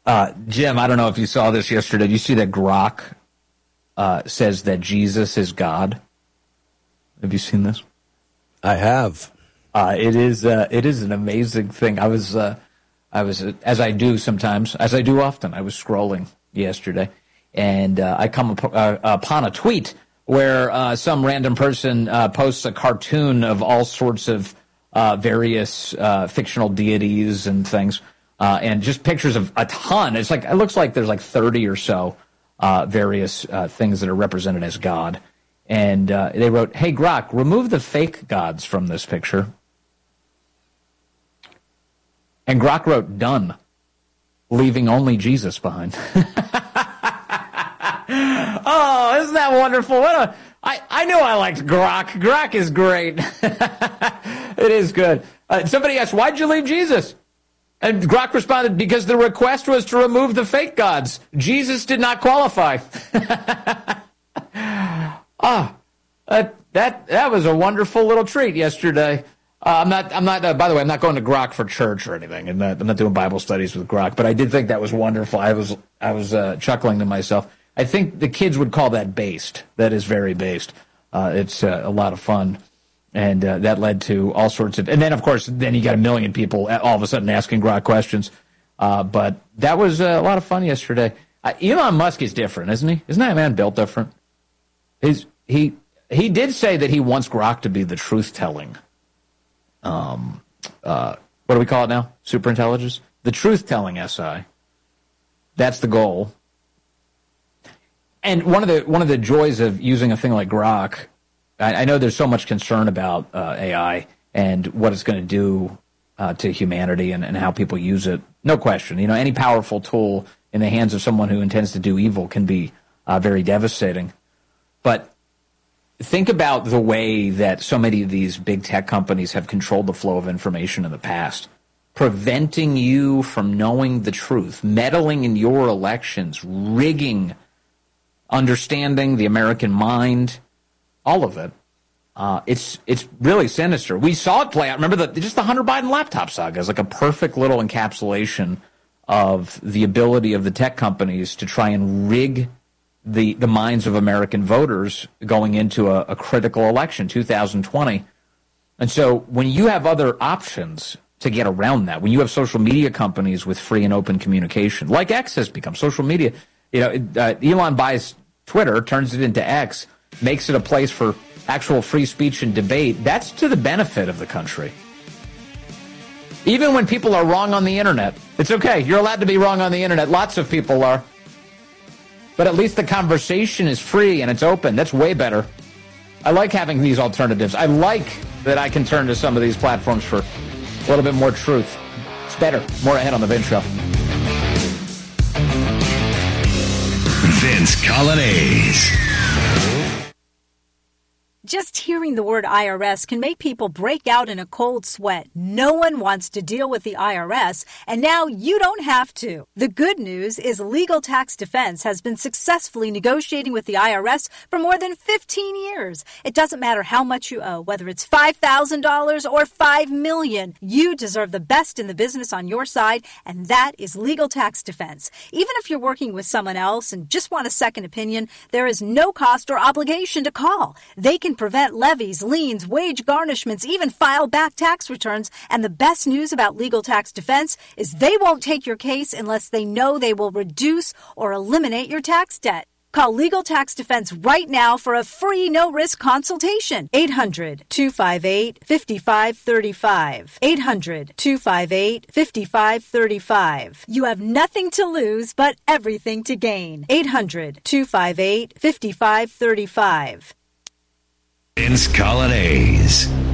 Jim, I don't know if you saw this yesterday. Did you see that Grok says that Jesus is God? Have you seen this? I have. It is an amazing thing. I was as I do sometimes, as I do often. I was scrolling yesterday, and I come upon a tweet where some random person posts a cartoon of all sorts of various fictional deities and things, and just pictures of a ton. It looks like there's like 30 or so various things that are represented as God. And they wrote, "Hey, Grok, remove the fake gods from this picture." And Grok wrote, "Done," leaving only Jesus behind. Oh, isn't that wonderful? I knew I liked Grok. Grok is great. It is good. Somebody asked, "Why'd you leave Jesus?" And Grok responded, "Because the request was to remove the fake gods. Jesus did not qualify." That was a wonderful little treat yesterday. I'm not. By the way, I'm not going to Grok for church or anything. I'm not doing Bible studies with Grok. But I did think that was wonderful. I was chuckling to myself. I think the kids would call that based. That is very based. It's a lot of fun, and that led to all sorts of. And then, of course, you got a million people all of a sudden asking Grok questions. But that was a lot of fun yesterday. Elon Musk is different, isn't he? Isn't that man built different? He did say that he wants Grok to be the truth-telling. What do we call it now? Superintelligence? The truth-telling SI. That's the goal. And one of the joys of using a thing like Grok, I know there's so much concern about AI and what it's going to do to humanity and how people use it. No question. Any powerful tool in the hands of someone who intends to do evil can be very devastating. But think about the way that so many of these big tech companies have controlled the flow of information in the past, preventing you from knowing the truth, meddling in your elections, rigging, understanding the American mind, all of it. It's really sinister. We saw it play out. Remember just the Hunter Biden laptop saga is like a perfect little encapsulation of the ability of the tech companies to try and rig the minds of American voters going into a critical election, 2020. And so when you have other options to get around that, when you have social media companies with free and open communication, like X has become social media, Elon buys Twitter, turns it into X, makes it a place for actual free speech and debate. That's to the benefit of the country. Even when people are wrong on the internet, it's okay. You're allowed to be wrong on the internet. Lots of people are. But at least the conversation is free and it's open. That's way better. I like having these alternatives. I like that I can turn to some of these platforms for a little bit more truth. It's better. More ahead on the Vince Show. Vince Coglianese. Just hearing the word IRS can make people break out in a cold sweat. No one wants to deal with the IRS, and now you don't have to. The good news is Legal Tax Defense has been successfully negotiating with the IRS for more than 15 years. It doesn't matter how much you owe, whether it's $5,000 or $5 million. You deserve the best in the business on your side, and that is Legal Tax Defense. Even if you're working with someone else and just want a second opinion, there is no cost or obligation to call. They can prevent levies, liens, wage garnishments, even file back tax returns. And the best news about Legal Tax Defense is they won't take your case unless they know they will reduce or eliminate your tax debt. Call Legal Tax Defense right now for a free no-risk consultation. 800-258-5535. 800-258-5535. You have nothing to lose but everything to gain. 800-258-5535. Vince Coglianese.